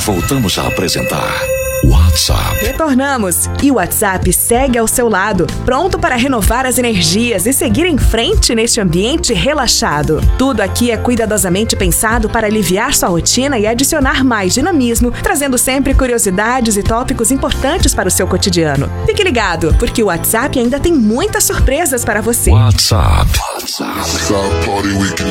voltamos a apresentar WhatsApp. Retornamos e o WhatsApp segue ao seu lado, pronto para renovar as energias e seguir em frente neste ambiente relaxado. Tudo aqui é cuidadosamente pensado para aliviar sua rotina e adicionar mais dinamismo, trazendo sempre curiosidades e tópicos importantes para o seu cotidiano. Fique ligado, porque o WhatsApp ainda tem muitas surpresas para você. WhatsApp.